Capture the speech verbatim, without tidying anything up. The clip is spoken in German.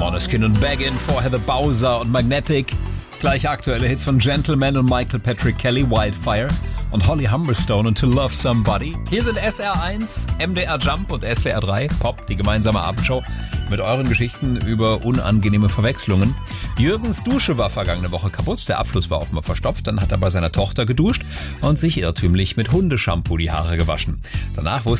Måneskin und Baggin, vorher The Bowser und Magnetic. Gleiche aktuelle Hits von Gentleman und Michael Patrick Kelly, Wildfire. Und Holly Humberstone und To Love Somebody. Hier sind S R eins, M D R Jump und S W R drei, Pop, die gemeinsame Abendshow mit euren Geschichten über unangenehme Verwechslungen. Jürgens Dusche war vergangene Woche kaputt, der Abfluss war offenbar verstopft, dann hat er bei seiner Tochter geduscht und sich irrtümlich mit Hundeshampoo die Haare gewaschen. Danach wusste